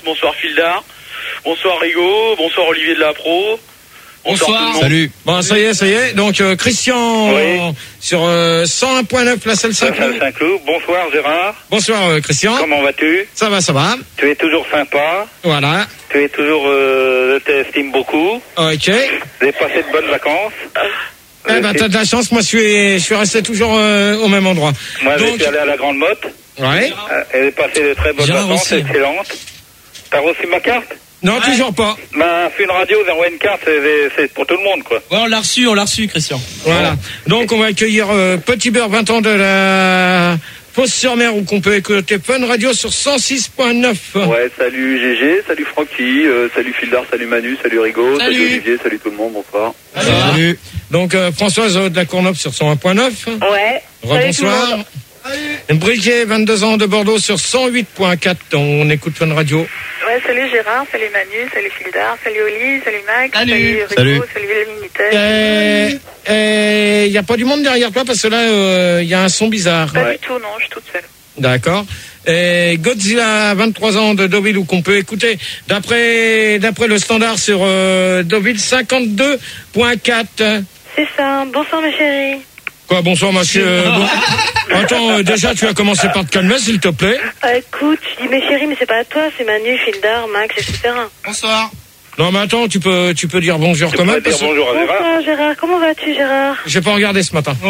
Bonsoir Fildar. Bonsoir Rigaud. Bonsoir Olivier de la Pro. Bonsoir. Salut. Bon, ça y est. Donc, Christian, sur 101.9, la salle Saint-Cloud. Bonsoir Gérard. Bonsoir Christian. Comment vas-tu? Ça va. Tu es toujours sympa. Voilà. Tu es toujours, je t'estime beaucoup. Ok. J'ai passé de bonnes vacances. T'as de la chance, moi je suis resté toujours au même endroit. Moi je suis allé à la Grande Motte. Ouais. Et j'ai passé de très bonnes vacances, excellentes. T'as reçu ma carte? Non, toujours pas. Fais une radio, vers une carte, c'est pour tout le monde, quoi. Ouais, on l'a reçu, Christian. Voilà. Donc, on va accueillir Petit Beurre, 20 ans de la Fosse-sur-Mer, où qu'on peut écouter Fun Radio sur 106.9. Ouais, salut GG, salut Francky, salut Fildar, salut Manu, salut Rigaud, salut Olivier, salut tout le monde, bonsoir. Salut. Donc, Françoise de la Courneuve sur 101.9. Ouais. Rebonsoir. Briquet, 22 ans de Bordeaux sur 108.4. On écoute Fun Radio. Ouais, salut Gérard, salut Manu, salut Fildar, salut Oli, salut Max, salut Rico, salut le Minitel. Il n'y a pas du monde derrière toi parce que là, il y a un son bizarre. Pas du tout, non, je suis toute seule. D'accord. Et Godzilla, 23 ans de Deauville, où qu'on peut écouter d'après le standard sur Deauville 52.4. C'est ça. Bonsoir ma chérie. Quoi, bonsoir monsieur. Attends, déjà tu vas commencer par te calmer s'il te plaît. Écoute, je dis mes chéris, mais c'est pas à toi, c'est Manu, Fildar, Max, etc. Bonsoir. Non mais attends, tu peux dire bonjour quand même. Bonjour à Gérard. Bonsoir Gérard, comment vas-tu Gérard? J'ai pas regardé ce matin.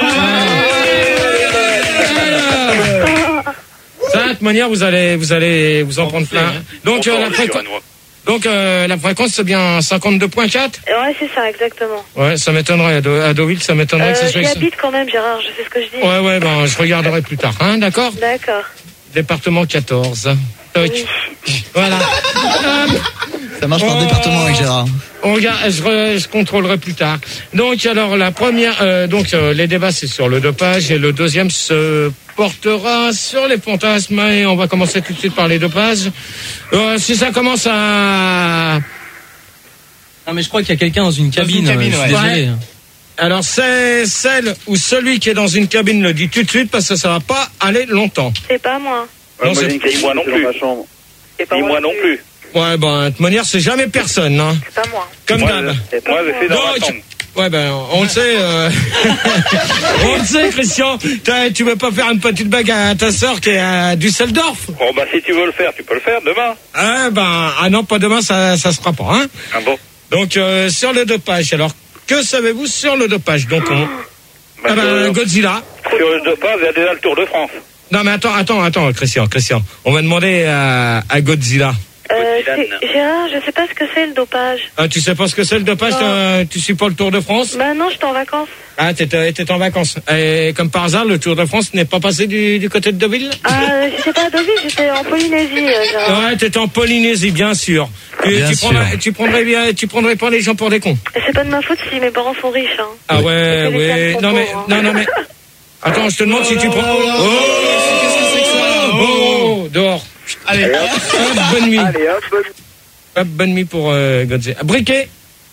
Ça, de toute manière, vous allez vous en prendre plein. Donc la fréquence c'est bien 52.4. Ouais, c'est ça, exactement. Ouais, ça m'étonnerait à Deauville, ça m'étonnerait que ce soit. J'y habite quand même Gérard, je sais ce que je dis. Ouais, ben je regarderai plus tard, hein, d'accord. D'accord. Département 14. Oui. Voilà. Ça marche par département avec Gérard. On regarde, je contrôlerai plus tard. Donc alors la première, les débats c'est sur le dopage et le deuxième se portera sur les fantasmes et on va commencer tout de suite par les dopages. Si ça commence à... Non mais je crois qu'il y a quelqu'un dans une cabine. Je suis désolé. Alors c'est celle ou celui qui est dans une cabine le dit tout de suite parce que ça va pas aller longtemps. C'est pas moi. Non, moi non plus. C'est pas moi non plus. Ouais, de toute manière, c'est jamais personne, hein. C'est pas moi. Comme d'hab. Moi, je fais dans la chambre. Ouais, on le sait, on le sait, Christian. Tu veux pas faire une petite bague à ta sœur qui est à Düsseldorf? Bon, si tu veux le faire, tu peux le faire demain. Non, pas demain, ça se fera pas, hein. Ah bon? Donc, sur le dopage. Alors, que savez-vous sur le dopage? Donc, Godzilla. Sur le dopage, il y a déjà le Tour de France. Non, mais attends, Christian. On va demander à Godzilla. Gérard, je sais pas ce que c'est le dopage. Ah, tu sais pas ce que c'est le dopage? Tu suis pas le Tour de France? Bah non, j'étais en vacances. Ah, t'étais en vacances. Et comme par hasard, le Tour de France n'est pas passé du côté de Deauville? J'étais pas à Deauville, j'étais en Polynésie. Ouais, t'étais en Polynésie, bien sûr. Tu prendrais pas les gens pour des cons? C'est pas de ma faute si mes parents sont riches, hein. Ah ouais. Non mais. Attends, je te demande si tu prends. Dehors. Allez, bonne nuit. Bonne nuit pour Godzilla. Briquet.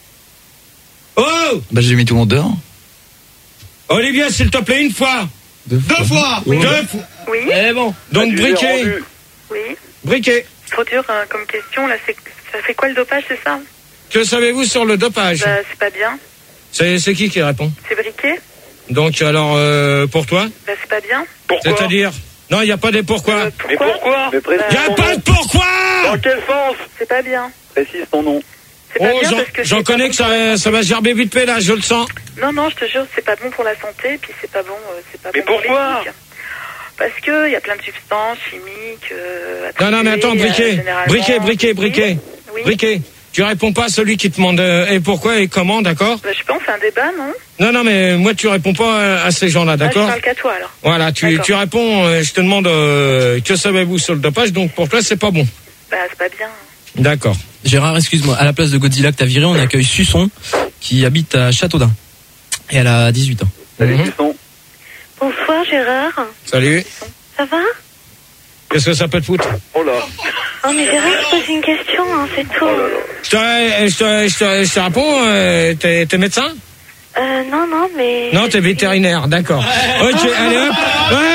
j'ai mis tout le monde dehors. Olivier, s'il te plaît, une fois. Deux fois. Oui. Eh bon. Donc Briquet. Oui. Briquet. Trop dur comme question, là, ça fait quoi le dopage, c'est ça? Que savez-vous sur le dopage? C'est pas bien. C'est qui répond? C'est Briquet. Donc alors, pour toi? C'est pas bien. Pourquoi? C'est-à-dire? Non, il n'y a pas des pourquoi. Mais pourquoi? Il n'y a pas de pourquoi. Dans quel sens? C'est pas bien. Précise ton nom. C'est pas bien parce que j'en connais que ça va gerber vite fait là, je le sens. Non, je te jure, c'est pas bon pour la santé, puis c'est pas bon, Mais pour pourquoi? l'éthique. Parce que il y a plein de substances chimiques. Non, mais attends, Briquet. Oui. Briquet. Tu réponds pas à celui qui te demande et pourquoi et comment, d'accord? Je pense c'est un débat, non? Non, mais moi tu réponds pas à ces gens-là, d'accord? Je parle qu'à toi alors. Voilà, tu réponds, je te demande que savez-vous sur le dopage, donc pour toi c'est pas bon. C'est pas bien. D'accord. Gérard, excuse-moi, à la place de Godzilla que t'as viré, on accueille Suçon qui habite à Châteaudun. Et elle a 18 ans. Salut Suçon. Bonsoir Gérard. Salut. Ça va? Qu'est-ce que ça peut te foutre? Oh là. Oh mais Gérard, je pose une question, hein, c'est tout. Je te réponds, t'es médecin? Non, mais... Non, t'es vétérinaire, d'accord. Ok, allez hop,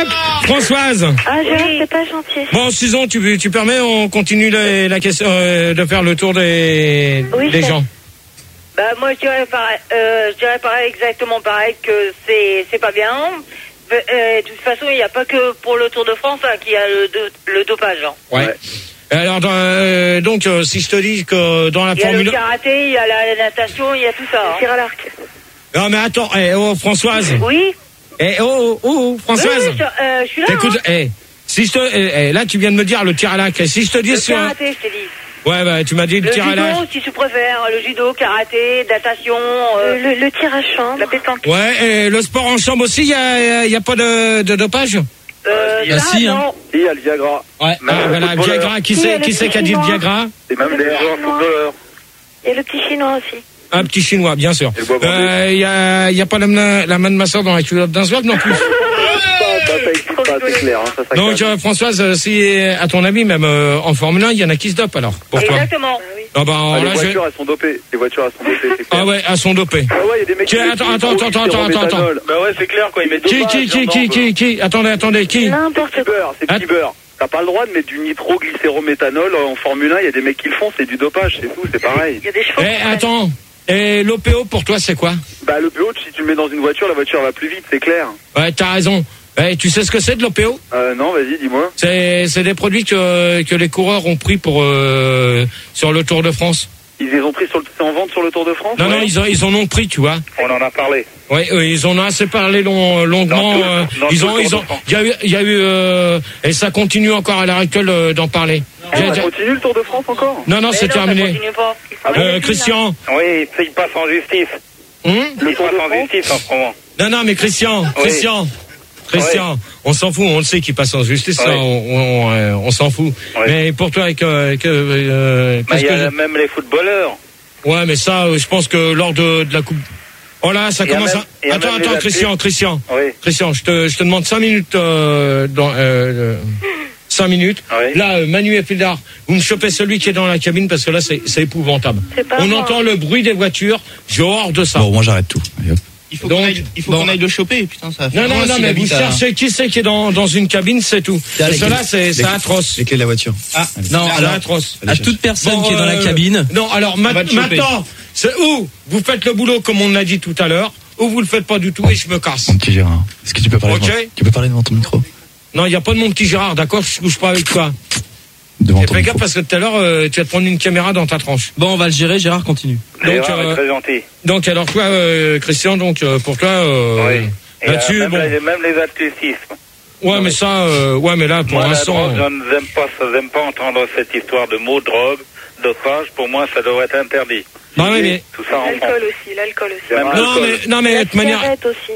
Françoise. Ah, Gérard, c'est pas gentil. Bon, Susan, tu permets, on continue la question de faire le tour des gens. Bah moi je dirais pareil, exactement pareil, que c'est pas bien. De toute façon, il n'y a pas que pour le Tour de France qu'il y a le dopage. Hein. Ouais. Alors donc si je te dis que dans la Formule, il y a le karaté, il y a la natation, il y a tout ça. Le tir à l'arc. Non mais attends, Françoise. Oui. Françoise. Oui, je suis là. Écoute, si je te là tu viens de me dire le tir à l'arc. Si je te dis le sur karaté, je t'ai dit. Ouais, bah, tu m'as dit le tir à l'arc. Le judo, si tu préfères, le judo, karaté, natation, le tir à chambre, la pétanque. Ouais, et le sport en chambre aussi, il y a pas de dopage? Si, hein. Il y a le Viagra. Ouais. Voilà, Viagra, qui c'est qui a dit le Viagra? Et même les joueurs footballeurs. Il y a le petit chinois aussi. Un petit chinois, bien sûr. Il y a pas la main de ma soeur dans la culotte d'un swab non plus. Ça existe pas, c'est clair. Ça donc Françoise, si à ton avis même en Formule 1, il y en a qui se dopent alors pour toi? Exactement. Les voitures elles sont dopées. Les voitures elles sont dopées, c'est clair. Ah ouais, elles sont dopées. Ah ouais, il y a des mecs qui Attends. Bah ouais, c'est clair quoi, ils mettent Qui Attendez, qui? N'importe quoi. C'est petit beurre. T'as pas le droit de mettre du nitroglycérométhanol en Formule 1, il y a des mecs qui le font, c'est du dopage, c'est tout, c'est pareil. Il y a des chevaux. Attends. Et l'OPO pour toi c'est quoi? Bah l'OPO, si tu le mets dans une voiture, la voiture va plus vite, c'est clair. Ouais, t'as raison. Tu sais ce que c'est de l'OPO? Non, vas-y, dis-moi. C'est des produits que les coureurs ont pris pour sur le Tour de France. Ils les ont pris en vente sur le Tour de France? Non, ils en ont pris, tu vois. On en a parlé. Oui, ils en ont assez parlé longuement. Il y a eu et ça continue encore à l'heure actuelle d'en parler. Ça continue le Tour de France encore? Non, c'est terminé. Christian. Oui, il passe en justice. Il passe en justice en ce moment. Non, mais Christian, on s'en fout, on le sait qu'il passe en justice, ça, on s'en fout. Mais pour toi, il y a même les footballeurs. Ouais, mais ça, je pense que lors de la coupe. Oh là, ça commence à. Attends, Christian. Oui. Christian, je te demande 5 minutes 5 minutes. Oui. Là, Manu et Fildar, vous me chopez celui qui est dans la cabine parce que là, c'est épouvantable. On entend le bruit des voitures. J'ai horreur de ça. Bon, moi j'arrête tout. Il faut qu'on aille le choper, putain, ça va faire. Non, mais vous cherchez qui c'est qui est dans une cabine, c'est tout. Et cela, c'est atroce. Les clés de la voiture. Ah, non, alors, atroce. À toute personne qui est dans la cabine. Non, alors maintenant, c'est où vous faites le boulot comme on l'a dit tout à l'heure, ou vous le faites pas du tout et je me casse. Mon petit Gérard, est-ce que tu peux parler devant ton micro? Non, il n'y a pas de mon petit Gérard, d'accord? Je ne couche pas avec toi. Fais gaffe parce que tout à l'heure, tu vas te prendre une caméra dans ta tranche. Bon, on va le gérer, Gérard, continue. Donc, très gentil. Donc, alors toi, Christian, pour toi, là-dessus, même les athlétismes. Ouais, mais ça, mais là, pour l'instant. Je n'aime pas entendre cette histoire de mots, drogue, dopage. Pour moi, ça devrait être interdit. Non, mais tout ça en l'alcool aussi. Non, mais de toute manière.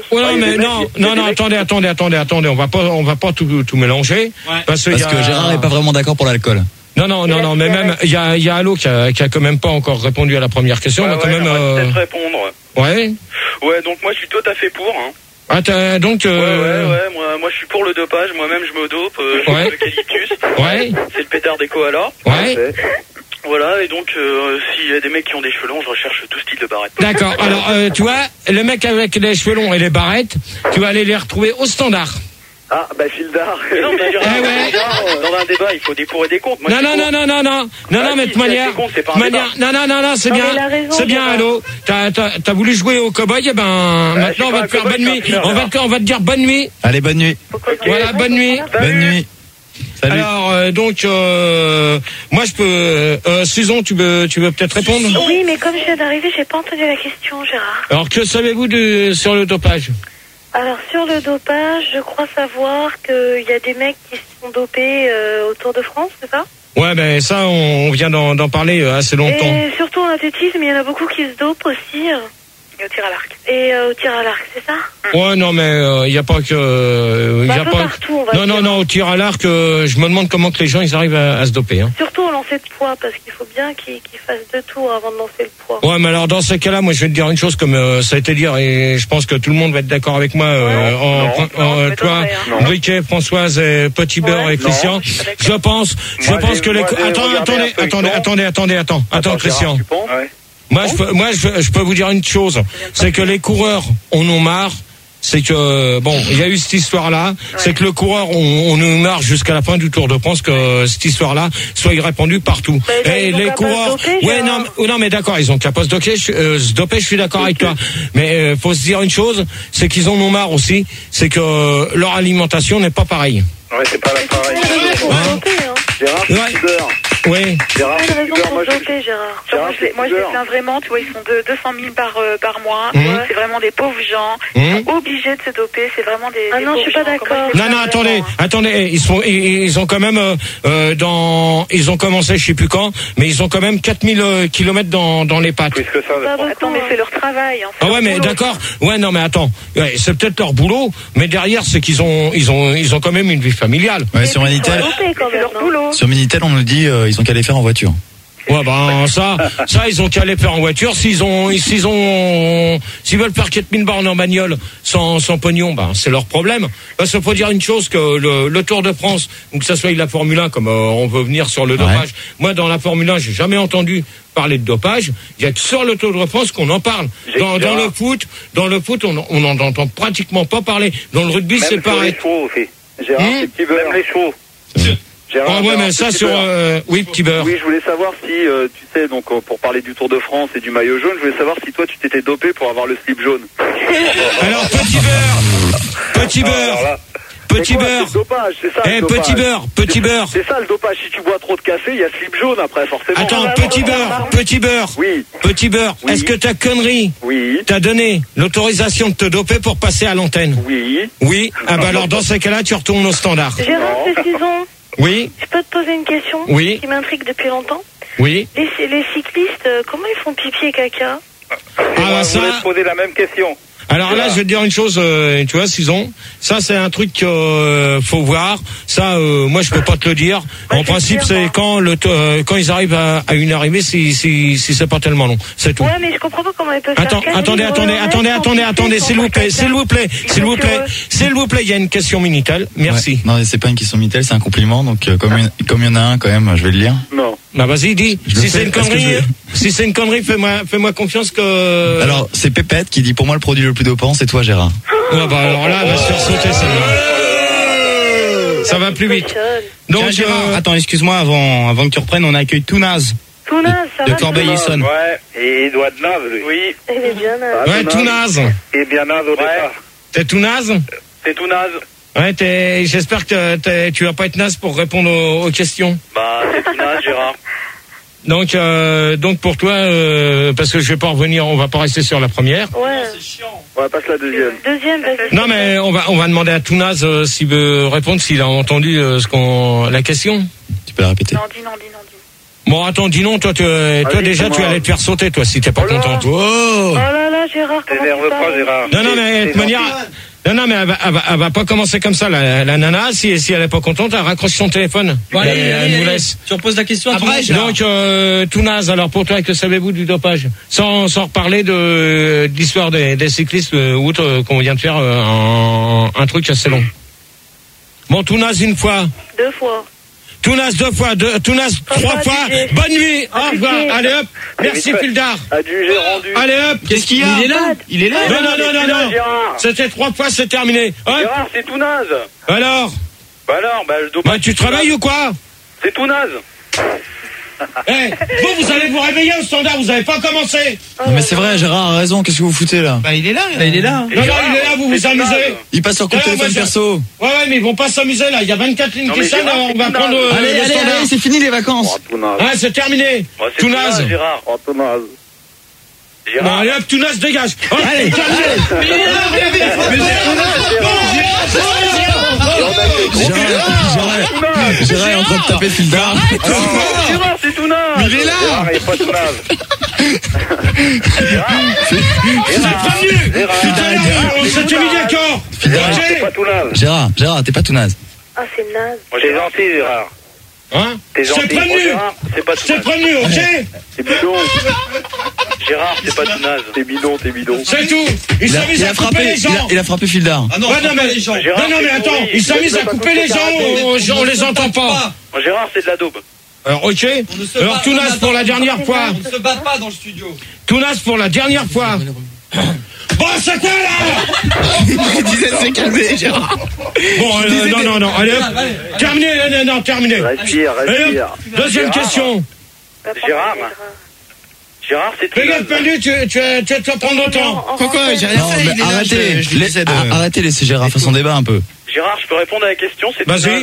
Attendez. On va pas tout mélanger. Ouais. Parce que Gérard n'est pas vraiment d'accord pour l'alcool. Non, mais même, il y a Allo qui a quand même pas encore répondu à la première question. On va peut-être répondre. Ouais. Ouais, donc moi je suis tout à fait pour, hein. Ah, donc moi je suis pour le dopage, moi-même je me dope, je fais l'eucalyptus. Ouais. C'est le pétard des koalas. Ouais. Voilà, et donc s'il y a des mecs qui ont des cheveux longs, je recherche tout style de barrette. D'accord, alors tu vois, les mecs avec les cheveux longs et les barrettes, tu vas aller les retrouver au standard. Ah, bah Fildar. Non, mais dans un débat, il faut des pour et des contre. Non, mais de manière, non, c'est bien, Allo. T'as voulu jouer au cow-boy, et maintenant on va te faire bonne nuit. On va te dire bonne nuit. Allez, bonne nuit. Voilà, bonne nuit. Bonne nuit. Salut. Alors, moi je peux, Susan, tu veux peut-être répondre? Oui, mais comme je viens d'arriver, j'ai pas entendu la question, Gérard. Alors, que savez-vous sur le dopage? Alors, sur le dopage, je crois savoir qu'il y a des mecs qui se sont dopés au Tour de France, c'est ça? Ouais, ben ça, on vient d'en parler assez longtemps. Et surtout en athlétisme, il y en a beaucoup qui se dopent aussi. Et au tir à l'arc. Et au tir à l'arc, c'est ça? Ouais, non, mais il n'y a pas que... y a pas partout, on va dire. Non, au tir à l'arc, je me demande comment que les gens ils arrivent à se doper. Hein. Surtout au lancer de poids, parce qu'il faut bien qu'ils fassent 2 tours avant de lancer le poids. Ouais, mais alors dans ces cas-là, moi je vais te dire une chose comme ça a été dit, et je pense que tout le monde va être d'accord avec moi. Toi, Briquet, Françoise, et Petit Beurre et Christian. Je pense que les... Attends, Christian. Moi, je peux vous dire une chose, c'est que les coureurs en ont marre c'est que bon, il y a eu cette histoire-là, c'est que le coureur, on nous marche jusqu'à la fin du Tour de France que cette histoire-là soit répandue partout. Et les coureurs, non mais d'accord, ils ont qu'à pas se doper, je suis d'accord avec toi. Mais faut se dire une chose, c'est qu'ils en ont marre aussi, c'est que leur alimentation n'est pas pareille. Ouais, c'est pas la pareille. Gérard, oui. Gérard, moi je les plains vraiment, tu vois, ils font 200 000 par mois. C'est vraiment des pauvres gens. Ils sont obligés de se doper, c'est vraiment des. Ah non, je suis pas d'accord. Non, attendez, ils ont quand même ils ont commencé, je sais plus quand, mais ils ont quand même 4000 kilomètres dans les pattes. Plus que ça. Attends, mais c'est leur travail. Ah ouais, mais d'accord. Ouais, non, mais attends. Ouais, c'est peut-être leur boulot, mais derrière, c'est qu'ils ont quand même une vie familiale. Ouais, sur Minitel. Sur Minitel, on nous dit ils ont qu'à les faire en voiture. Ouais, ben ça ils ont qu'à les faire en voiture. S'ils veulent faire 4000 bornes en bagnole sans pognon, ben c'est leur problème. Parce qu'il faut dire une chose, que le Tour de France, ou que ça soit la Formule 1, comme on veut venir sur le dopage. Moi, dans la Formule 1, j'ai jamais entendu parler de dopage. Il y a que sur le Tour de France qu'on en parle. Dans le foot, on n'en entend pratiquement pas parler. Dans le rugby, c'est pareil. Gérard, même les chevaux. Gérard, mais ça sur oui, petit beurre. Oui, je voulais savoir si tu sais, donc pour parler du Tour de France et du maillot jaune, je voulais savoir si toi tu t'étais dopé pour avoir le slip jaune. Alors petit beurre. Petit beurre. C'est ça le dopage. Si tu bois trop de café, il y a slip jaune après, forcément. Attends, petit beurre. Oui. Petit beurre. Oui. Est-ce que ta connerie t'a donné l'autorisation de te doper pour passer à l'antenne? Oui. Oui. Ah bah alors dans ces cas-là, tu retournes au standard. Gérard, précisons. Oui. Je peux te poser une question qui m'intrigue depuis longtemps. Oui. Les cyclistes, comment ils font pipi et caca? Je voulais te poser la même question. Alors là, je vais te dire une chose, tu vois, Sison, ça c'est un truc faut voir. Ça, moi je peux pas te le dire. En principe, c'est quand ils arrivent à une arrivée, si c'est pas tellement long, c'est tout. Ouais, mais je comprends pas comment ils peuvent faire. Attendez, s'il vous plaît, il y a une question Minitel. Merci. Ouais. Non, c'est pas une question Minitel, c'est un compliment. Donc comme il y en a un quand même, je vais le lire. Non. Bah vas-y, dis. Si c'est une connerie, fais-moi confiance que. Alors c'est Pépette qui dit pour moi le produit le plus dopant, c'est toi, Gérard. Ouais, bah alors là, va se faire sauter celle-là. Ça va plus vite. Donc Gérard, attends, excuse-moi, avant que tu reprennes, on accueille Tounaz. De Corbeil-Essonnes. Ouais, et il doit être naze, lui. Oui. Il est bien naze. Ouais, Tounaz. Il est bien naze au départ. T'es Tounaz? C'est tout naze. Ouais, j'espère que tu vas pas être naze pour répondre aux questions. Bah, c'est tout naze, Gérard. Donc pour toi, parce que je vais pas revenir, on va pas rester sur la première. Ouais. C'est chiant. On va passer la deuxième. Non, mais on va demander à Tounaz s'il veut répondre, s'il a entendu la question. Tu peux la répéter. Non, dis non. Bon, attends, dis non, toi déjà, tu allais te faire sauter, toi, si t'es pas content. Oh là là, Gérard, comment tu parles? Pas, Gérard. Non, mais de toute manière... Non, mais elle va pas commencer comme ça, la nana. Si elle est pas contente, elle raccroche son téléphone. Bon, elle nous laisse. Tu reposes la question après. Donc, Tounaz, alors pour toi, que savez-vous du dopage? Sans reparler de l'histoire des cyclistes, outre qu'on vient de faire un truc assez long. Bon, Tounaz une fois. 2 fois. Tounaz 2 fois, Tounaz 3 fois. Bonne nuit, au revoir. Allez hop, merci Fildar. Adjugé rendu. Allez hop. Qu'est-ce qu'il y a? Il est là. Non. C'était 3 fois, c'est terminé. Hop. Gérard, c'est tout naze. Alors, le dopage. tu travailles ou quoi? C'est tout naze. Vous allez vous réveiller au standard, vous avez pas commencé. Non, mais c'est vrai, Gérard a raison, qu'est-ce que vous foutez là? Bah il est là. Non, il est là, vous vous amusez. Il passe sur coup de téléphone perso. Ouais, mais ils vont pas s'amuser là, il y a 24 lignes qui sonnent, on va prendre Allez, c'est fini les vacances. Ouais, c'est terminé. Tounaz. Gérard. Tounaz. Bon, allez hop, Tounaz, dégage. Allez, Gérard est en train de taper Fildar. Gérard, c'est tout naze. Mais il est là. Gérard, il est pas tout naze. On s'était mis d'accord. C'est pas tout naze. Gérard, t'es pas tout naze. Ah, c'est naze. Moi, j'ai gentil, Gérard. Hein? C'est prévenu. C'est pas tout prévenu, ok? C'est bidon. Gérard, c'est pas tout naze. T'es bidon. C'est tout. Il s'amuse à couper les gens. Il a frappé Fildar. Ah non, mais attends, il s'amuse à couper les gens, on les entend pas. Gérard, c'est de la daube. Alors, ok. Alors, Tounaz pour la dernière fois. On ne se bat pas dans le studio. Tounaz pour la dernière fois. Bon, c'est quoi là? Il disait de se calmer, Gérard. Bon, non, allez, terminé, terminé. Respire. Deuxième question. Gérard, c'est tout. Fais gaffe, Pendu, tu vas prendre le temps. Pourquoi? J'ai rien fait. Mais arrêtez, laissez Gérard faire son débat un peu. Gérard, je peux répondre à la question, c'est Vas-y.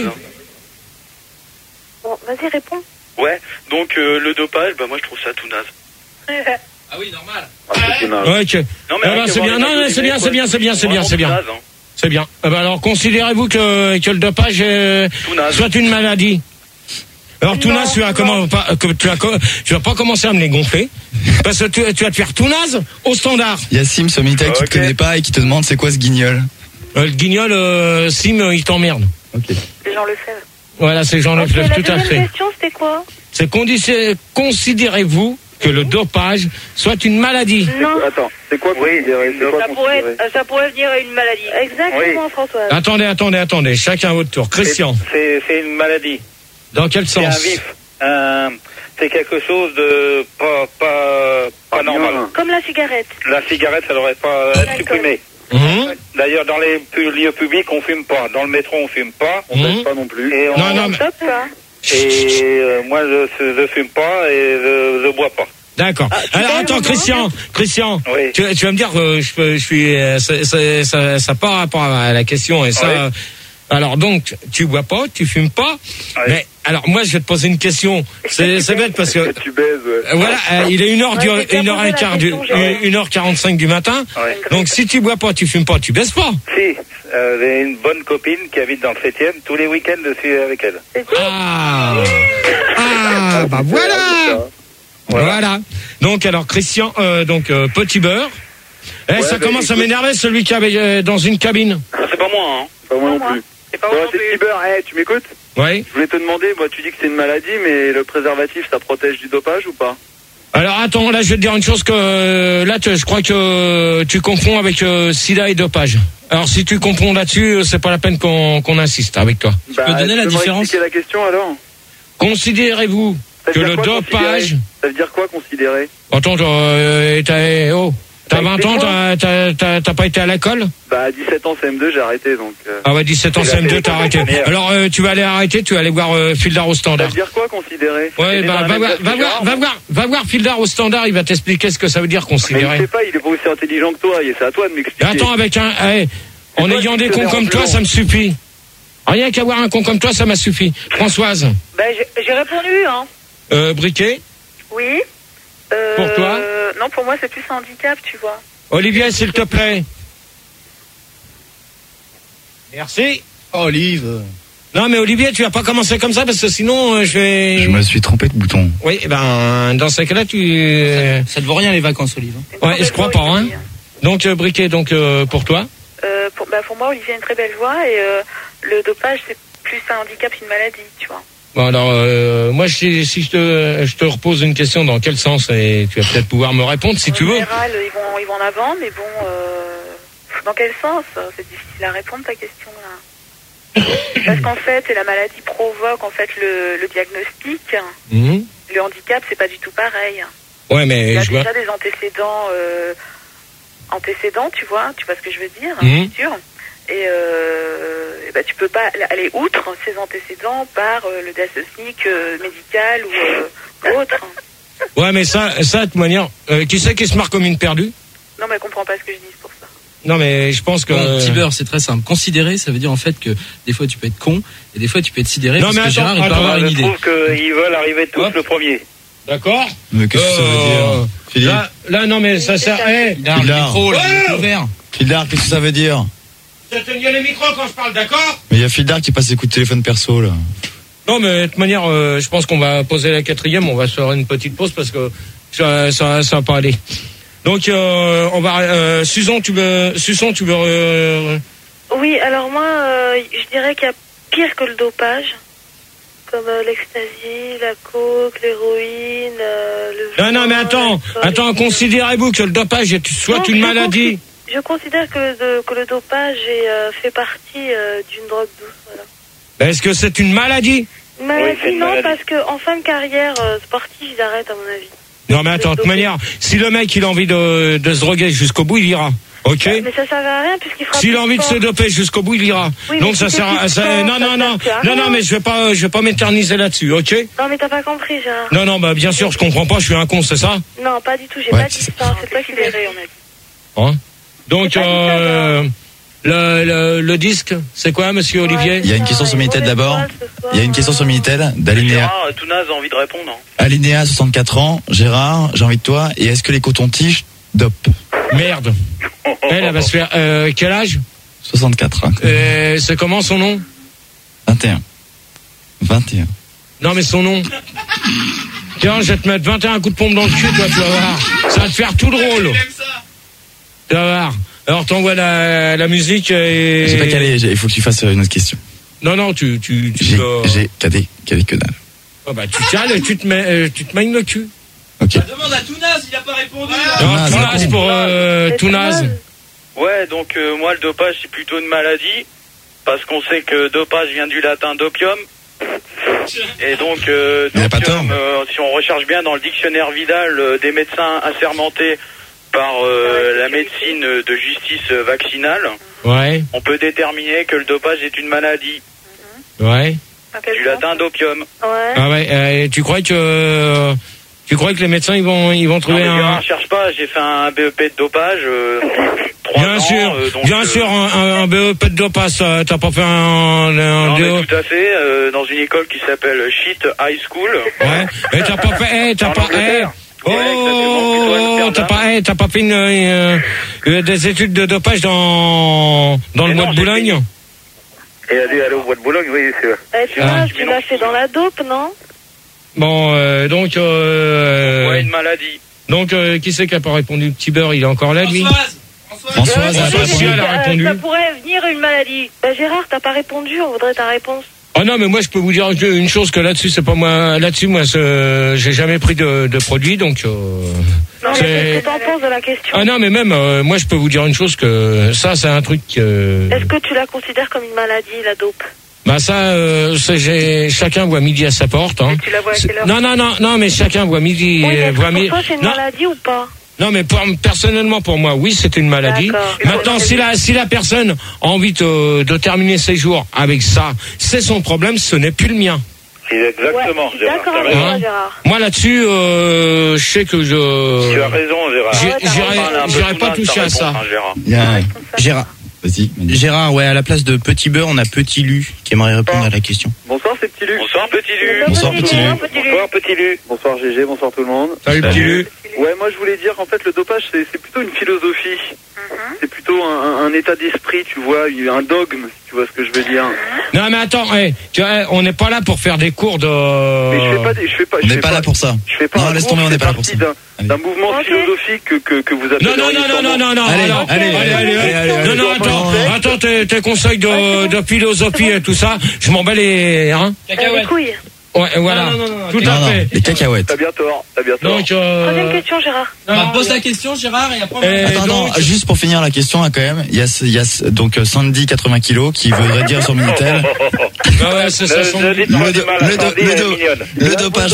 Bon, vas-y, réponds. Ouais, donc le dopage, bah moi je trouve ça tout naze. Ah oui, normal. Ouais, ok. Non, mais C'est bien, non, c'est bien. C'est bien. Alors, considérez-vous que le dopage soit une maladie? Alors, tout naze, tu vas pas commencer à me les gonfler. Parce que tu vas te faire tout naze au standard. Il y a Sim sur Minitel qui te connaît pas et qui te demande c'est quoi ce guignol. Le guignol, Sim, il t'emmerde. Ok. Les gens le savent. Voilà, c'est Jean Le Fleuve, tout à fait. La question, c'était quoi? C'est considérez-vous que le dopage soit une maladie? Non. Attends, c'est quoi considérer? Ça pourrait venir une maladie. Exactement, François. Attendez, chacun à votre tour. Christian. C'est une maladie. Dans quel sens? C'est un vif. C'est quelque chose de pas normal. Comme la cigarette. La cigarette, ça devrait pas être supprimé. D'ailleurs, dans les lieux publics, on fume pas. Dans le métro, on fume pas. On ne pas non plus. Et Non, mais... moi, je fume pas et je bois pas. D'accord. Alors attends, Christian, oui. tu vas me dire que je suis ça part rapport à la question et ça. Oui. Alors donc, tu bois pas, tu fumes pas. Oui. Mais alors moi, je vais te poser une question. C'est bête parce que tu baises. voilà, il est 1h45 du matin. Oui. Donc si tu bois pas, tu fumes pas, tu baisses pas. Si, j'ai une bonne copine qui habite dans le 7e. Tous les week-ends, je suis avec elle. Bah voilà. Voilà. Donc alors Christian, petit beurre. Ça commence à m'énerver celui qui avait dans une cabine. C'est pas moi, hein. Pas moi non plus. C'est pas moi non C'est plus. petit beurre. Tu m'écoutes? Oui. Je voulais te demander, tu dis que c'est une maladie, mais le préservatif, ça protège du dopage ou pas? Alors attends, là je vais te dire une chose que là je crois que tu confonds avec sida et dopage. Alors si tu confonds là-dessus, c'est pas la peine qu'on insiste avec toi. Tu peux donner la différence? Expliquer la question alors? Considérez-vous que le dopage... Ça veut dire quoi considérer? Attends, t'as 20 ans, t'as pas été à l'école? À 17 ans CM2 j'ai arrêté donc. Ah ouais, 17 ans CM2 t'as arrêté. Alors tu vas aller arrêter, tu vas aller voir Fildar au standard. Ça veut dire quoi considérer? Ouais, va voir Fildar au standard, il va t'expliquer ce que ça veut dire considérer. Mais il sait pas, il est pas aussi intelligent que toi, c'est à toi de m'expliquer. Attends, en ayant des cons comme toi, ça me suffit. Rien qu'avoir un con comme toi, ça m'a suffi. Françoise. J'ai répondu, hein. Briquet. Oui. Pour toi? Non, pour moi, c'est plus un handicap, tu vois. Olivier, s'il te plaît. Merci. Olive. Non, mais Olivier, tu vas pas commencer comme ça parce que sinon, Je me suis trompé de bouton. Oui, dans ce cas-là, Ça te vaut rien les vacances, Olive. Ouais, je crois pas, hein. Donc, Briquet, pour toi? Pour moi, Olivier a une très belle voix et le dopage, c'est plus un handicap qu'une maladie, tu vois. Bon, alors, moi, si je te repose une question, dans quel sens? Et tu vas peut-être pouvoir me répondre si tu veux. En général, ils vont en avant, mais bon, dans quel sens? C'est difficile à répondre, ta question, là. Parce qu'en fait, la maladie provoque, en fait, le diagnostic. Le handicap, c'est pas du tout pareil. Ouais, mais il y a déjà des antécédents, tu vois ce que je veux dire, c'est sûr. Et tu peux pas aller outre ces antécédents par le diagnostic médical ou autre. Ouais, mais ça, de toute manière, qui c'est qui se marque comme une perdue? Non, mais elle comprend pas ce que je dis, c'est pour ça. Non, mais je pense que... Petit beurre, c'est très simple. Considérer, ça veut dire en fait que des fois tu peux être con et des fois tu peux être sidéré parce que Gérard, il peut avoir une idée. Je trouve qu'ils veulent arriver tous le premier. D'accord. Mais qu'est-ce que ça veut dire, Philippe? Là, non, mais ça sert... Fildar, le micro, le ouvert. Fildar, qu'est-ce que ça veut dire? Je te tenir les micros quand je parle, d'accord? Mais il y a Fildar qui passe des coups de téléphone perso, là. Non, mais de toute manière, je pense qu'on va poser la 4e, on va se faire une petite pause parce que ça va pas aller. Donc, on va... Susan, tu veux... Oui, alors moi, je dirais qu'il y a pire que le dopage. Comme l'ecstasy, la coke, l'héroïne, le... Non, mais attends, considérez-vous que le dopage soit une maladie? Je considère que le dopage fait partie d'une drogue douce, voilà. Est-ce que c'est une maladie? Une maladie, non, parce qu'en fin de carrière sportive, ils arrêtent, à mon avis. Non mais attends, de toute manière, si le mec il a envie de se droguer jusqu'au bout, il ira. Ok. Mais ça sert à rien puisqu'il fera. S'il a envie de se doper jusqu'au bout, il ira. Oui, donc ça sert à non, mais je vais pas m'éterniser là-dessus, ok? Non, mais t'as pas compris, Gérard. Non, bah bien sûr, je comprends pas, je suis un con, c'est ça? Non, pas du tout, j'ai pas dit ça, c'est toi qui verrais, on a dit. Hein? Donc le disque, c'est quoi, monsieur Olivier? Il y a une question sur Minitel d'abord. Il y a une question sur Minitel d'Alinéa. Gérard, Tounaz a envie de répondre. Alinéa, 64 ans. Gérard, j'ai envie de toi. Et est-ce que les cotons-tiges dopent? Merde. Elle va se faire quel âge? 64. Hein. C'est comment son nom? 21. Non mais son nom. Tiens, je vais te mettre 21 coups de pompe dans le cul, toi, tu vas voir. Ça va te faire tout drôle. Tu vas voir. Alors t'envoies la musique et... J'ai pas calé, il faut que tu fasses une autre question. Non, tu j'ai calé que dalle. Oh bah tu cales et tu te maignes le cul. Ok. Demande à Tounaz, il a pas répondu. Non, Tounaz pour Tounaz. Ouais, donc moi le dopage c'est plutôt une maladie, parce qu'on sait que dopage vient du latin dopium. Et donc dopium, si on recherche bien dans le dictionnaire Vidal des médecins assermentés par la médecine de justice vaccinale, ouais, on peut déterminer que le dopage est une maladie. Ouais. Du latin dopium. Ouais. Ah ouais, tu crois que les médecins ils vont trouver un... Je cherche pas, j'ai fait un BEP de dopage. 3 bien ans, sûr, bien sûr, un BEP de dopage, t'as pas fait non, mais tout à fait, dans une école qui s'appelle Shit High School. Ouais. Et t'as pas fait, t'as pas fait des études de dopage dans le mois de Boulogne? Et aller au bois de Boulogne, oui, c'est vrai. Tu l'as fait dans la dope, non? Bon, donc... ouais, une maladie. Donc, qui c'est qui a pas répondu? Petit Beurre, il est encore là, lui? Françoise elle a répondu. Ça pourrait venir une maladie. Gérard, t'as pas répondu, on voudrait ta réponse. Oh non, mais moi je peux vous dire une chose, que là-dessus c'est pas moi. Là-dessus, moi, j'ai jamais pris de produit, donc. Non, mais qu'est-ce que t'en penses de la question? Ah non, mais même moi je peux vous dire une chose, que ça c'est un truc. Est-ce que tu la considères comme une maladie, la dope? Bah ça, chacun voit midi à sa porte. Hein. Tu la vois à quelle heure? Non, mais chacun voit midi. Pour toi, c'est une maladie ou pas? Non, mais personnellement, pour moi, oui, c'est une maladie. Maintenant, si la personne a envie de terminer ses jours avec ça, c'est son problème, ce n'est plus le mien. Exactement, ouais, Gérard. D'accord avec toi, Gérard. Moi, là-dessus, je sais que Tu as raison, Gérard. J'irai pas toucher à ça. Gérard. Vas-y. Gérard, ouais, à la place de Petit Beurre, on a Petit Lu qui aimerait répondre à la question. Bonsoir, c'est Petit Lu. Bonsoir, Petit Lu. Bonsoir, Petit Lu. Bonsoir, Petit Lu. Bonsoir, GG, bonsoir tout le monde. Salut, Petit Lu. Ouais, moi je voulais dire qu'en fait le dopage c'est plutôt une philosophie. C'est plutôt un état d'esprit, tu vois, un dogme, si tu vois ce que je veux dire. Non mais attends, on n'est pas là pour faire des cours de... Mais je fais pas. On n'est pas là pour ça. Je fais pas. Non, laisse tomber, on n'est pas là pour ça. D'un mouvement philosophique que vous appelez. Non. Allez. Non, attends, tes conseils de philosophie et tout ça, je m'en bats les... Hein? Les couilles. Ouais, voilà. Tout à fait. Les cacahuètes. T'as bien tort. Donc, troisième question, Gérard. Pose la question, Gérard, et après Attends, juste pour finir la question, là, quand même, il y a donc Sandy, 80 kilos, qui voudrait dire sur Minitel. Bah ouais, c'est ça, son... Le dopage.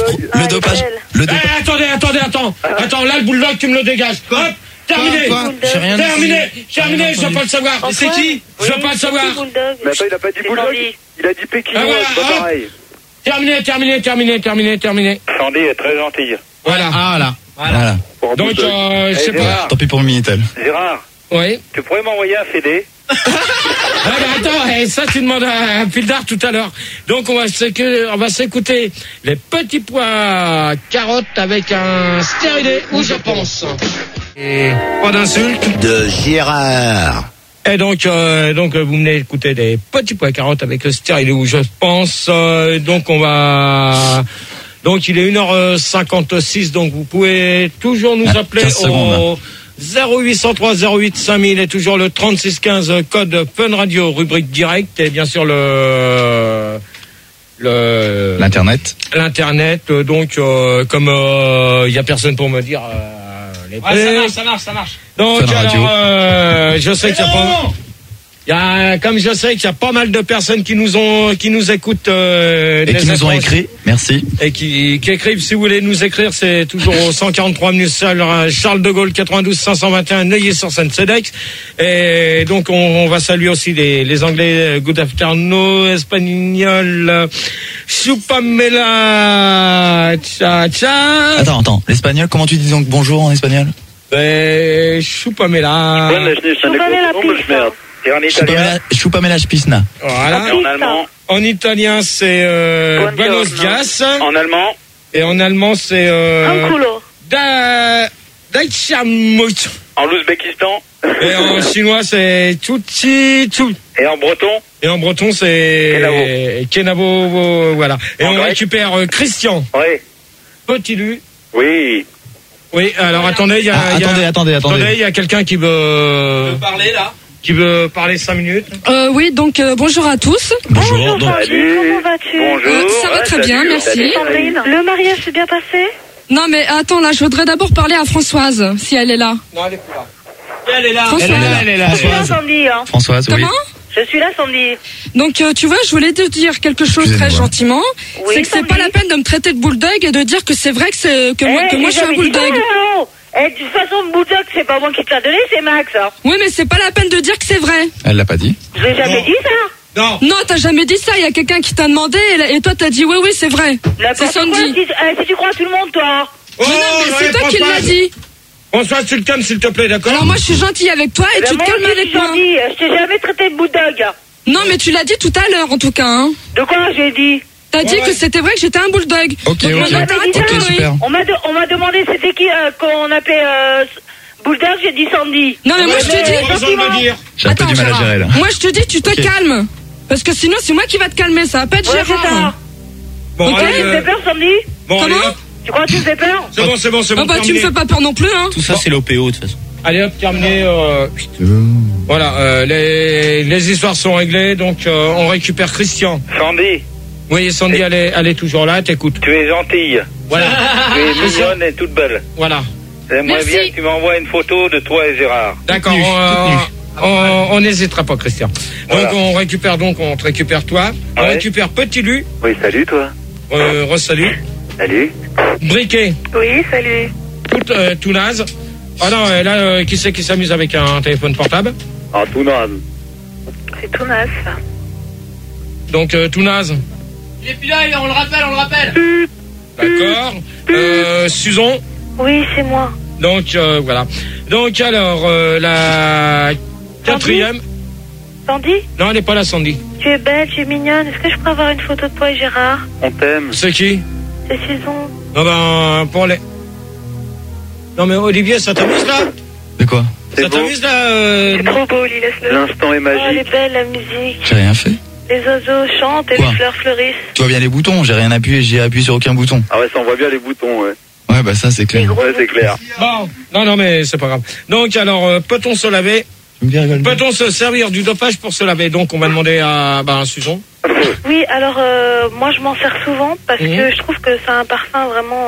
Attends, là, le bulldog, tu me le dégages. Hop, terminé. Terminé, je veux pas le savoir. C'est qui? Je veux pas le savoir. Mais attends, il a pas dit bulldog, il a dit pékinois, c'est pas pareil. Terminé. Sandy est très gentille. Voilà. Donc, je sais pas. Tant pis pour Minitel. Gérard, Oui. tu pourrais m'envoyer un CD? Attends, ça tu demandes à Pildar tout à l'heure. Donc on va s'écouter les petits pois carottes avec un stérilé où je pense. Et pas d'insulte. De Gérard. Et donc vous venez écouter des petits pois carottes avec le stérilé où je pense. Donc il est 1h56, donc vous pouvez toujours nous appeler au 0803 08 5000 et toujours le 3615 code Fun Radio rubrique direct et bien sûr L'internet. Donc comme il y a personne pour me dire ça marche. Donc alors je sais qu'il y a pas Comme je sais qu'il y a pas mal de personnes qui nous écoutent et qui nous ont écrit, merci. Et qui écrivent. Si vous voulez nous écrire, c'est toujours au 143 minutes seul, Charles de Gaulle 92 521 Neuilly-sur-Seine Cedex. Et donc on va saluer aussi les Anglais. Good afternoon, espagnol, chupamela, cha cha. Attends, l'espagnol, comment tu dis donc bonjour en espagnol? Chupamela. Et en italien? Chupamela pisna. Voilà. Et en allemand? En italien, c'est Buenos dias. En allemand? Et en allemand, c'est Anculo. Daichamut. En Ouzbékistan? Et en chinois, c'est Chuchi Chou. Et en breton? Et en breton, c'est Kenavo. Voilà. Et on récupère Christian. Oui. Petit Lu. Oui. Oui, alors attendez, il y a attendez. Il y a quelqu'un qui veut parler là. Qui veut parler 5 minutes? Oui, donc bonjour à tous. Bonjour. Salut, comment vas-tu? Bonjour. Ça va très bien, merci. Le mariage s'est bien passé? Non mais attends, là, je voudrais d'abord parler à Françoise, si elle est là. Non, elle est plus là. Elle est là. Françoise. Elle est là. Je suis là, Sandy. Hein. Françoise, oui. Comment? Je suis là, Sandy. Donc tu vois, je voulais te dire quelque chose très gentiment. Oui, c'est que c'est Sandy. pas la peine de me traiter de bulldog et de dire que c'est vrai que moi je suis un bulldog. De toute façon, bulldog, c'est pas moi qui te l'ai donné, c'est Max. Hein. Oui, mais c'est pas la peine de dire que c'est vrai. Elle l'a pas dit. Je l'ai jamais dit, ça. Non, t'as jamais dit ça. Il y a quelqu'un qui t'a demandé et toi t'as dit oui, c'est vrai. C'est Sandy. Si tu crois à tout le monde, toi. Oh, non, mais c'est toi qui l'as dit. François, tu le calmes, s'il te plaît, d'accord? Alors moi, je suis gentille avec toi et tu te calmes avec moi. Sandy, je t'ai jamais traité de bulldog. Non, mais tu l'as dit tout à l'heure, en tout cas. Hein. De quoi j'ai dit? T'as dit que c'était vrai que j'étais un bulldog. Ok, super. On m'a demandé c'était qui qu'on appelait bulldog, j'ai dit Sandy. Non, mais moi je te dis. J'ai un peu du mal à gérer là. Moi je te dis, tu te calmes. Parce que sinon, c'est moi qui va te calmer, ça va pas être Gérard. Bon, tu me fais peur, Sandy? Comment? Tu crois que tu me fais peur? C'est bon. Oh bah tu me fais pas peur non plus, hein. Tout ça, c'est l'OPO de toute façon. Allez hop, terminé. Voilà, les histoires sont réglées, donc on récupère Christian. Sandy. Oui, Sandy, elle est toujours là, t'écoutes. Tu es gentille. Voilà. Tu es mignonne et toute belle. Voilà. J'aimerais bien que tu m'envoies une photo de toi et Gérard. D'accord, on n'hésitera pas, Christian. Voilà. Donc on te récupère toi. On récupère Petit Lu. Oui, salut toi. Re-salut. Salut. Briquet. Oui, salut. Tout naze. Ah non, là, qui c'est qui s'amuse avec un téléphone portable? Ah, tout naze. C'est tout naze, ça. Donc, tout naze. Il est plus là, on le rappelle. D'accord. Susan. Oui, c'est moi. Donc, voilà. Donc, alors, la quatrième. Sandy? Non, elle n'est pas là, Sandy. Tu es belle, tu es mignonne. Est-ce que je peux avoir une photo de toi et Gérard? On t'aime. C'est qui? C'est Susan. Ah ben, pour les... Non mais Olivier, ça t'amuse là? De quoi? Ça t'amuse là C'est trop beau, Oli, laisse-le. L'instant est magique. Oh, elle est belle, la musique. J'ai rien fait. Les oiseaux chantent et Quoi? les fleurs fleurissent. Tu vois bien les boutons, j'ai rien appuyé, j'ai appuyé sur aucun bouton. Ah ouais, ça on voit bien les boutons, ouais. Ouais, bah ça c'est clair. Ouais, c'est clair. Bon, non mais c'est pas grave. Donc alors, peut-on se laver? Peut-on se servir du dopage pour se laver? Donc on va demander à Susan. Oui, alors moi je m'en sers souvent parce que je trouve que ça a un parfum vraiment...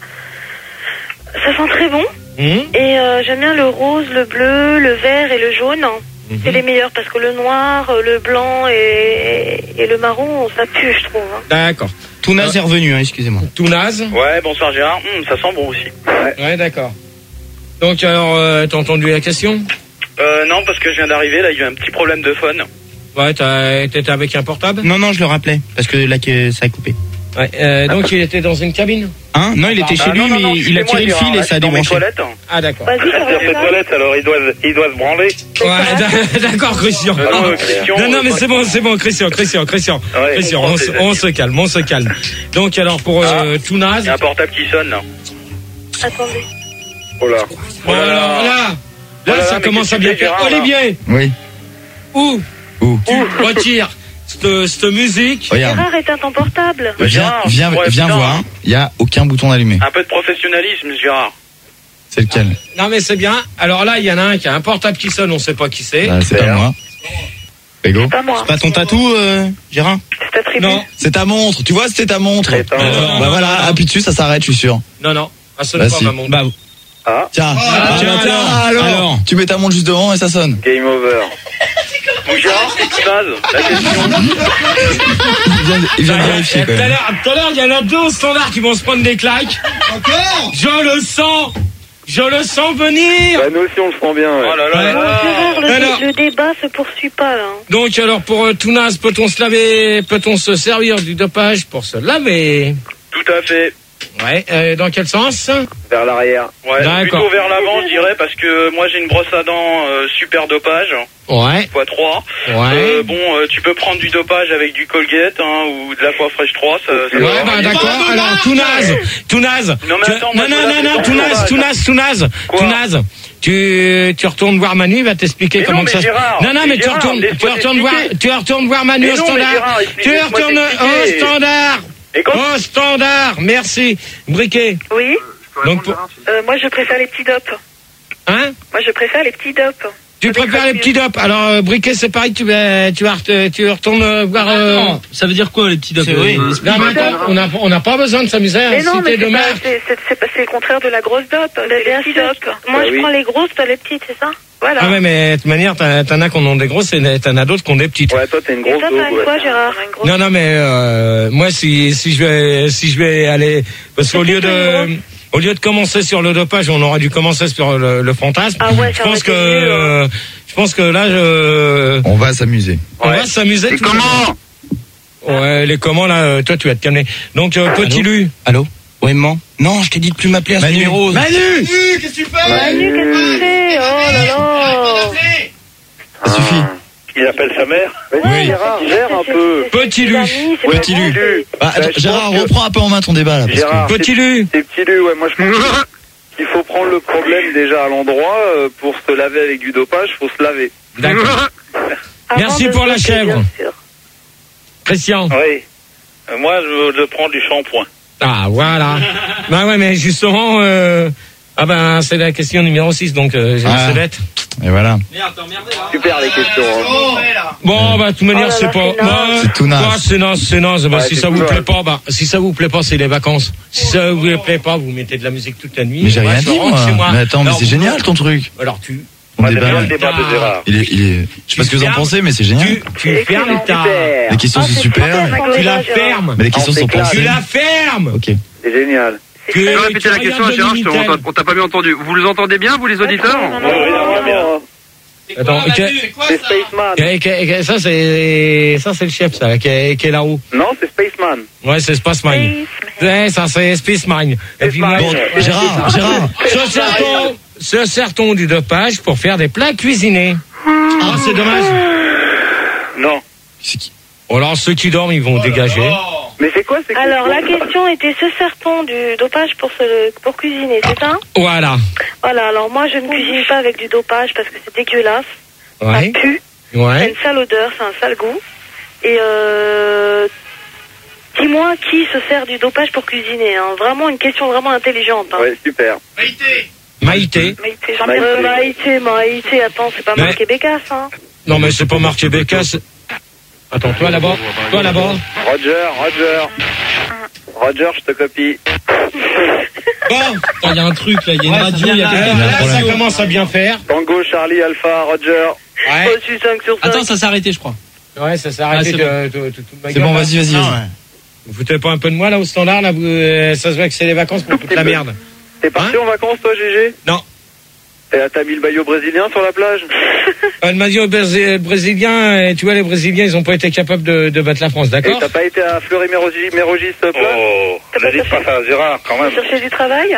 ça sent très bon. Et j'aime bien le rose, le bleu, le vert et le jaune. C'est les meilleurs parce que le noir, le blanc et le marron, ça pue, je trouve. D'accord. Tout naze est revenu, excusez-moi. Tout naze. Ouais, bonsoir Gérard. Ça sent bon aussi. Ouais, d'accord. Donc alors, t'as entendu la question? Non, parce que je viens d'arriver, là, il y a eu un petit problème de phone. Ouais, t'étais avec un portable? Non, je le rappelais, parce que là, ça a coupé. Ouais, donc il était dans une cabine? Hein? Non, il était chez lui, mais il a tiré le fil et ça a débranché. Ah, d'accord. Vas-y, Sur ses toilettes, alors il doit se branler. Ouais, d'accord, Christian. Non, mais c'est bon, Christian, on se calme. Donc, alors, pour tout naze. Il y a un portable qui sonne, là. Attendez. Oh là. Là, ça commence à bien faire. Olivier! Oui. Où? Tu retires cette musique. Regarde. Gérard, éteins ton portable. Viens voir. Il n'y a aucun bouton allumé. Un peu de professionnalisme, Gérard. C'est lequel? Non, mais c'est bien. Alors là, il y en a un qui a un portable qui sonne, on sait pas qui c'est. C'est pas moi. Pégo. C'est pas moi. C'est pas ton tatou, Gérard? C'est ta tribu. Non. C'est ta montre. Tu vois, c'était ta montre. Bah voilà, appuie dessus, ça s'arrête, je suis sûr. Non. Ah, ce n'est pas ma montre. Bah, tiens. tiens, alors, tu mets ta montre juste devant et ça sonne. Game over. Gérard, c'est Tounaz, la question. Il vient de vérifier quand même. Tout à l'heure, il y en a deux au standard qui vont se prendre des claques. Encore? Je le sens venir. Bah, nous aussi, on le sent bien. Ouais. Oh là là là. Gérard, le débat se poursuit pas, là. Donc, alors, pour Tounaz, peut-on se servir du dopage pour se laver? Tout à fait. Ouais, dans quel sens? Vers l'arrière. Ouais, d'accord. Plutôt vers l'avant, je dirais, parce que moi j'ai une brosse à dents super dopage. Ouais. x3. Ouais. Tu peux prendre du dopage avec du Colgate ou de l'Aquafresh 3. Ça ouais, bah d'accord. Alors, Tounaz. Non, mais attends, Tounaz. Tu retournes voir Manu, il va t'expliquer comment que ça se passe. Non, mais tu retournes voir Manu au standard. Tu retournes au standard. Au standard, merci. Briquet. Oui. Donc, moi, je préfère les petits dopes. Hein? Moi, je préfère les petits dopes. Tu préfères les petits dopes. Alors, Briquet, c'est pareil, tu retournes voir... Non, ça veut dire quoi, les petits dopes? Non, mais attends, on n'a pas besoin de s'amuser à mais non, citer de marque. C'est le contraire de la grosse dope. Les petits dopes. Moi, je prends les grosses, pas les petites, c'est ça? Voilà. Ah ouais, mais de toute manière, t'en as qui ont des grosses et t'en as d'autres qui ont des petites. Ouais, toi, t'es une grosse dope. Et toi, t'as quoi, Gérard? Non, mais moi, si je vais aller... Parce qu'au lieu de commencer sur le dopage, on aurait dû commencer sur le fantasme. Ah ouais, je pense que là, on va s'amuser. On va s'amuser. Et comment? Ouais, les comment là, toi tu vas te calmer. Donc Petit Lu. Allô? Ouais, maman. Non, je t'ai dit de plus m'appeler à ce numéro. Manu, qu'est-ce que tu fais? Manu, qu'est-ce que tu fais? Oh là là. Ça suffit. Il appelle sa mère. Oui, Gérard, gère un peu. Petit Lu. Petit Lu. Attends, Gérard, reprends un peu en main ton débat là. Gérard, Petit Lu. C'est Petit Lu, ouais, moi je pense qu'il faut prendre le problème déjà à l'endroit. Pour se laver avec du dopage, faut se laver. D'accord. Merci pour la chèvre. Christian. Oui. Moi, je prends du shampoing. Ah, voilà. Bah ouais, mais justement, c'est la question numéro 6, donc j'ai laissé bête. Et voilà. Merde, t'es emmerdé là. Super les questions. Bon, bah, de toute manière, c'est pas. C'est tout naze. C'est naze. Bah, si ça vous plaît pas, si ça vous plaît pas, c'est les vacances. Si ça vous plaît pas, vous mettez de la musique toute la nuit. Mais j'ai rien dit, moi. Mais attends, mais c'est génial ton truc. Alors Ton débat, le débat de Gérard. il est, je sais pas ce que vous en pensez, mais c'est génial. Tu fermes ta. Les questions sont super. Tu la fermes. Mais les questions sont pensées. Tu la fermes. Ok. C'est génial. Tu peux répéter la question à Gérard, on t'a pas bien entendu. Vous les entendez bien, vous les auditeurs? Attends, c'est Spaceman. Ça c'est le chef, ça, qui est là-haut. Non, c'est Spaceman. Ouais, c'est Spaceman. Ouais, ça c'est Spaceman. Et puis moi, Gérard. Se sert-on du dopage pour faire des plats cuisinés? Ah, c'est dommage. Non. Alors ceux qui dorment, ils vont dégager. Mais c'est quoi ces Alors la question était, se sert-on du dopage pour cuisiner, c'est ça? Voilà. Voilà, alors moi je ne cuisine pas avec du dopage parce que c'est dégueulasse. Ouais. Ça pue. Ouais. C'est une sale odeur, c'est un sale goût. Et dis-moi qui se sert du dopage pour cuisiner, hein. Vraiment une question vraiment intelligente. Hein. Ouais, super. Maïté, attends, c'est pas marqué Bécasse, hein. Non mais c'est pas marqué Bécasse. Attends, toi là-bas. Roger, je te copie. Bon, il y a un truc là, il y a une radio, il y a quelqu'un. Là, ça commence à bien faire. Tango, Charlie, Alpha, Roger. Ouais. Reçu 5 sur 5. Attends, ça s'est arrêté, je crois. Ouais, ça s'est arrêté C'est bon, vas-y. Vous foutez pas un peu de moi là au standard là, ça se voit que c'est les vacances pour toute la merde. T'es parti en vacances toi, GG? Non. Et t'as mis le maillot brésilien sur la plage? Le maillot brésilien, tu vois, les Brésiliens, ils ont pas été capables de battre la France, d'accord? Et t'as pas été à Fleury-Mérogis plage? Oh, n'hésite pas à Gérard quand même. Chercher du travail?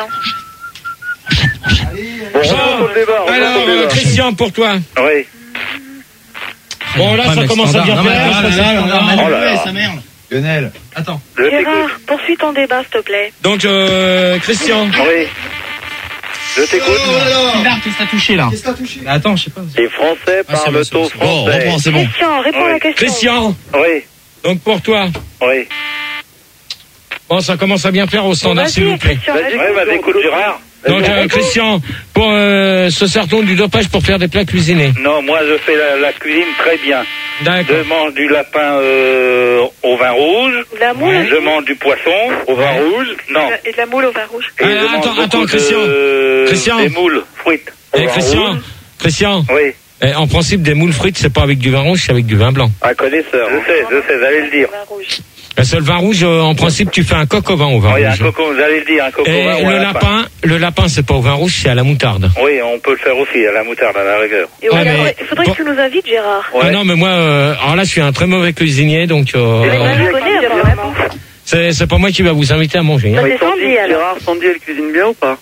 Bon, revenons le débat. Alors, Christian, pour toi. Oui. Bon, là, ça commence à bien faire. Sa merde. Lionel. Attends. Gérard, poursuis ton débat, s'il te plaît. Donc, Christian. Oui. Je t'écoute. Qu'est-ce que t'as touché là? Attends, je sais pas. Les Français parlent au français. Bon, reprends, c'est bon. Christian, réponds à la question. Christian. Oui. Donc, pour toi. Oui. Bon, ça commence à bien faire au standard, s'il vous plaît. Vas-y, écoute Gérard. Donc, Christian, pour se sert-on du dopage pour faire des plats cuisinés? Non, moi je fais la cuisine très bien. D'accord. Je mange du lapin au vin rouge. La moule? Je mange du poisson au vin rouge. Non. Et de la moule au vin rouge. Et je mange attends, beaucoup Christian. des moules frites. Christian. Oui. Et en principe, des moules frites, c'est pas avec du vin rouge, c'est avec du vin blanc. Un connaisseur. Je sais, vous allez le dire. Le seul vin rouge, en principe, tu fais un coq au vin rouge. Oui, un coq, vous allez le dire, un coq au vin ou un lapin. Le lapin, c'est pas au vin rouge, c'est à la moutarde. Oui, on peut le faire aussi, à la moutarde, à la rigueur. Et il faudrait que tu nous invites, Gérard. Ouais. Ah non, mais moi, alors là, je suis un très mauvais cuisinier, donc... c'est pas moi qui va vous inviter à manger. Hein. Gérard, Sandy, elle cuisine bien ou pas?